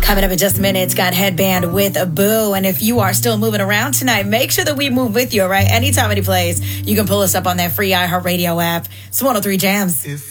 Coming up in just a minute, it's got Headband with a Boo. And if you are still moving around tonight, make sure that we move with you, all right? Anytime, any place, you can pull us up on that free iHeartRadio app. It's 103 Jams.